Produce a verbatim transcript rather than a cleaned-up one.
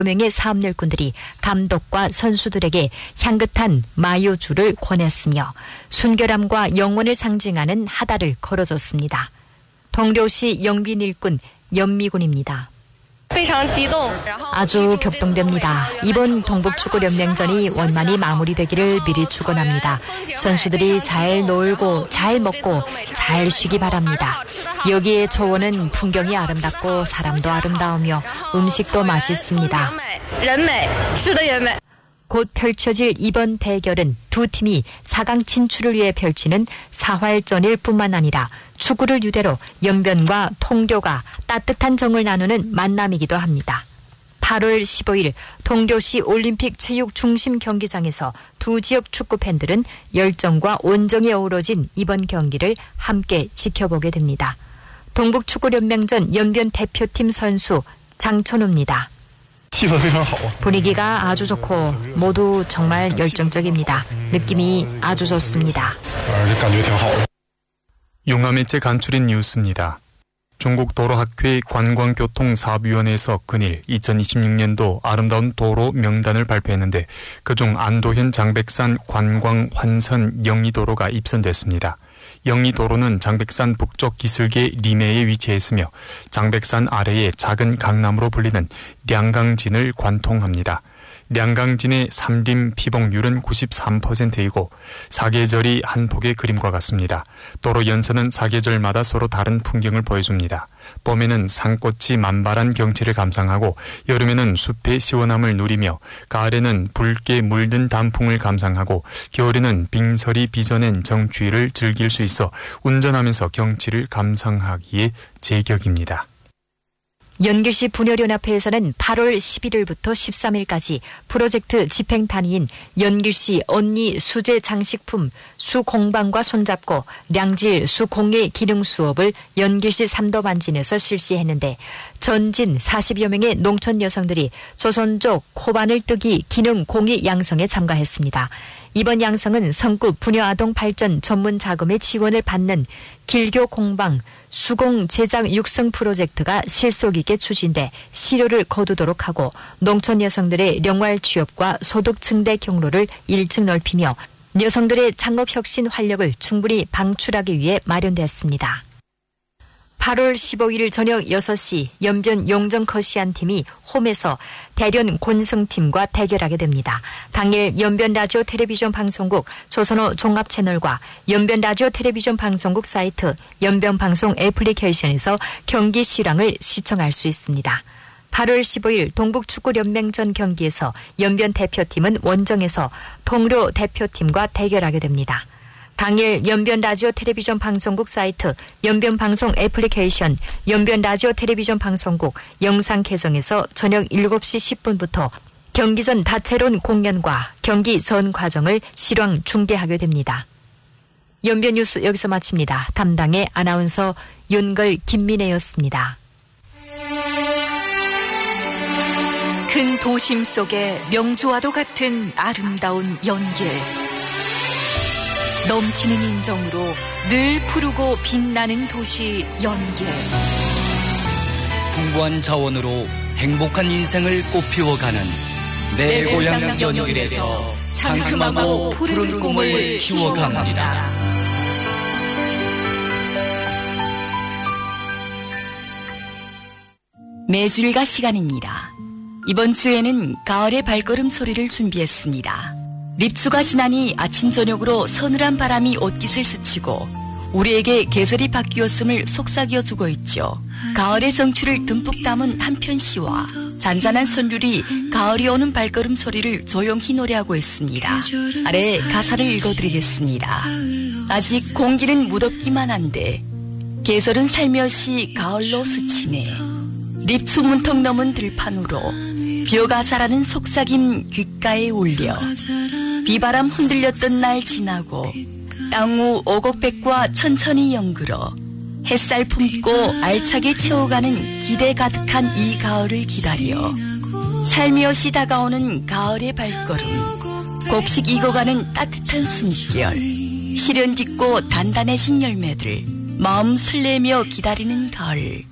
명의 사업일꾼들이 감독과 선수들에게 향긋한 마요주를 권했으며 순결함과 영원을 상징하는 하다를 걸어줬습니다. 동료시 영빈 일꾼 연미군입니다. 아주 격동됩니다. 이번 동북축구연맹전이 원만히 마무리되기를 미리 축원합니다. 선수들이 잘 놀고 잘 먹고 잘 쉬기 바랍니다. 여기의 초원은 풍경이 아름답고 사람도 아름다우며 음식도 맛있습니다. 곧 펼쳐질 이번 대결은 두 팀이 사 강 진출을 위해 펼치는 사활전일 뿐만 아니라 축구를 유대로 연변과 통교가 따뜻한 정을 나누는 만남이기도 합니다. 팔월 십오일 동교시 올림픽 체육 중심 경기장에서 두 지역 축구 팬들은 열정과 온정이 어우러진 이번 경기를 함께 지켜보게 됩니다. 동북축구연맹전 연변 대표팀 선수 장천우입니다. 분위기가 아주 좋고 모두 정말 열정적입니다. 느낌이 아주 좋습니다. 용암일제 간추린 뉴스입니다. 중국 도로학회 관광교통사업위원회에서 근일 이천이십육년도 아름다운 도로 명단을 발표했는데 그중 안도현 장백산 관광환선 영리도로가 입선됐습니다. 영리도로는 장백산 북쪽 기슭의 리메에 위치했으며 장백산 아래의 작은 강남으로 불리는 량강진을 관통합니다. 량강진의 삼림 피복률은 구십삼 퍼센트이고 사계절이 한 폭의 그림과 같습니다. 도로 연선은 사계절마다 서로 다른 풍경을 보여줍니다. 봄에는 산꽃이 만발한 경치를 감상하고 여름에는 숲의 시원함을 누리며 가을에는 붉게 물든 단풍을 감상하고 겨울에는 빙설이 빚어낸 정취를 즐길 수 있어 운전하면서 경치를 감상하기에 제격입니다. 연길시 분열연합회에서는 팔월 십일일부터 십삼일까지 프로젝트 집행 단위인 연길시 언니 수제 장식품 수공방과 손잡고 량질 수공예 기능 수업을 연길시 삼도반진에서 실시했는데 전진 사십여 명의 농촌 여성들이 조선족 코바늘 뜨기 기능 공예 양성에 참가했습니다. 이번 양성은 성급 부녀아동 발전 전문 자금의 지원을 받는 길교 공방 수공 제작 육성 프로젝트가 실속 있게 추진돼 실효를 거두도록 하고 농촌 여성들의 영활 취업과 소득 증대 경로를 일찍 넓히며 여성들의 창업 혁신 활력을 충분히 방출하기 위해 마련됐습니다. 팔월 십오일 저녁 여섯 시 연변 용정커시안 팀이 홈에서 대련 곤성팀과 대결하게 됩니다. 당일 연변 라디오 텔레비전 방송국 조선호 종합채널과 연변 라디오 텔레비전 방송국 사이트 연변 방송 애플리케이션에서 경기 실황을 시청할 수 있습니다. 팔월 십오일 동북축구연맹전 경기에서 연변 대표팀은 원정에서 동료 대표팀과 대결하게 됩니다. 당일 연변 라디오 텔레비전 방송국 사이트, 연변 방송 애플리케이션, 연변 라디오 텔레비전 방송국 영상 계정에서 저녁 일곱 시 십 분부터 경기 전 다채로운 공연과 경기 전 과정을 실황 중계하게 됩니다. 연변 뉴스 여기서 마칩니다. 담당의 아나운서 윤걸 김민혜였습니다. 큰 도심 속에 명주와도 같은 아름다운 연길. 넘치는 인정으로 늘 푸르고 빛나는 도시 연길. 풍부한 자원으로 행복한 인생을 꽃피워가는 내 고향 연길에서 상큼하고 푸른 꿈을 키워갑니다. 매주일과 시간입니다. 이번 주에는 가을의 발걸음 소리를 준비했습니다. 립추가 지나니 아침 저녁으로 서늘한 바람이 옷깃을 스치고 우리에게 계절이 바뀌었음을 속삭여주고 있죠. 가을의 정취를 듬뿍 담은 한편 시와 잔잔한 선율이 가을이 오는 발걸음 소리를 조용히 노래하고 있습니다. 아래 가사를 읽어드리겠습니다. 아직 공기는 무덥기만 한데 계절은 살며시 가을로 스치네. 립추 문턱 넘은 들판으로 벼가사라는 속삭임 귓가에 울려 비바람 흔들렸던 날 지나고 땅우 오곡백과 천천히 연그러 햇살 품고 알차게 채워가는 기대 가득한 이 가을을 기다려 살며시 다가오는 가을의 발걸음, 곡식 익어가는 따뜻한 숨결, 시련 딛고 단단해진 열매들, 마음 설레며 기다리는 가을.